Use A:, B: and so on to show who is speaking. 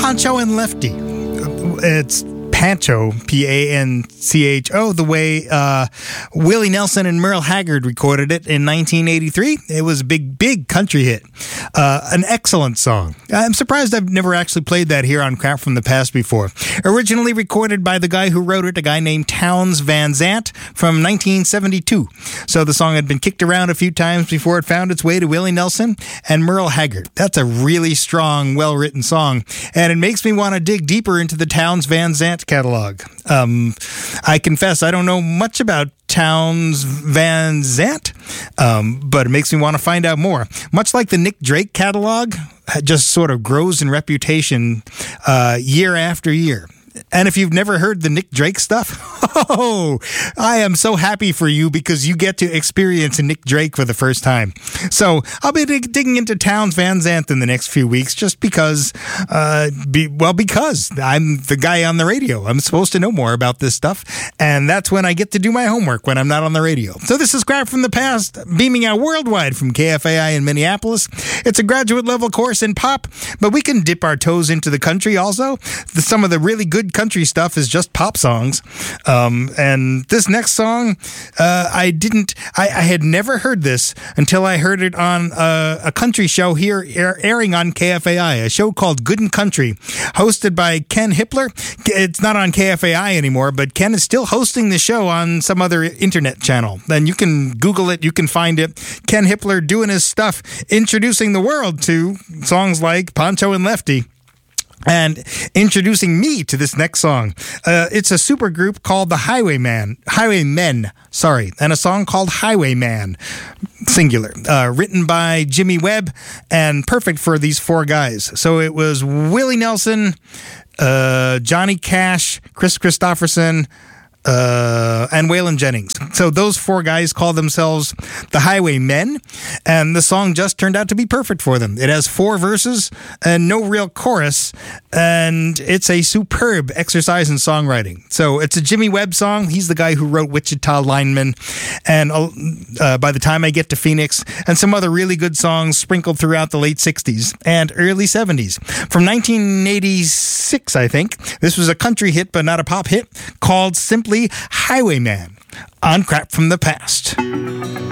A: Pancho and Lefty. It's Pancho, Pancho, the way Willie Nelson and Merle Haggard recorded it in 1983. It was a big country hit. An excellent song. I'm surprised I've never actually played that here on Crap from the Past before. Originally recorded by the guy who wrote it, a guy named Townes Van Zandt from 1972. So the song had been kicked around a few times before it found its way to Willie Nelson and Merle Haggard. That's a really strong, well-written song, and it makes me want to dig deeper into the Townes Van Zandt catalog. I confess I don't know much about Townes Van Zandt, but it makes me want to find out more. Much like the Nick Drake catalog, just sort of grows in reputation year after year. And if you've never heard the Nick Drake stuff, I am so happy for you because you get to experience Nick Drake for the first time. So I'll be digging into Townes Van Zandt in the next few weeks just because, because I'm the guy on the radio. I'm supposed to know more about this stuff, and that's when I get to do my homework when I'm not on the radio. So this is Crap from the Past, beaming out worldwide from KFAI in Minneapolis. It's a graduate level course in pop, but we can dip our toes into the country also. Some of the really good country stuff is just pop songs. And this next song, I had never heard this until I heard it on a country show here airing on KFAI, a show called Good and Country, hosted by Ken Hippler. It's not on KFAI anymore, but Ken is still hosting the show on some other internet channel. And you can Google it, you can find it. Ken Hippler doing his stuff, introducing the world to songs like Pancho and Lefty, and introducing me to this next song. It's a super group called the Highwaymen, and a song called Highwayman, singular, written by Jimmy Webb, and perfect for these four guys. So it was Willie Nelson, Johnny Cash, Chris Christopherson, and Waylon Jennings. So those four guys call themselves the Highwaymen, and the song just turned out to be perfect for them. It has 4 verses and no real chorus, and it's a superb exercise in songwriting. So it's a Jimmy Webb song. He's the guy who wrote Wichita Lineman, and By the Time I Get to Phoenix, and some other really good songs sprinkled throughout the late 60s and early 70s. From 1986, I think, this was a country hit, but not a pop hit, called simply Highwayman on Crap from the Past.